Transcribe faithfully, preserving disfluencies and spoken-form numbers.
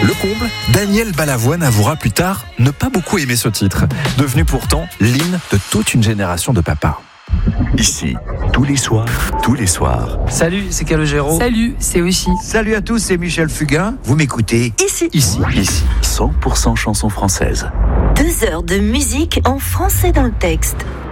Le comble, Daniel Balavoine avouera plus tard ne pas beaucoup aimer ce titre, devenu pourtant l'hymne de toute une génération de papas. Ici, tous les soirs, tous les soirs. Salut, c'est Calogero. Salut, c'est aussi. Salut à tous, c'est Michel Fugain. Vous m'écoutez Ici. Ici, ici, cent pour cent chansons françaises. Deux heures de musique en français dans le texte.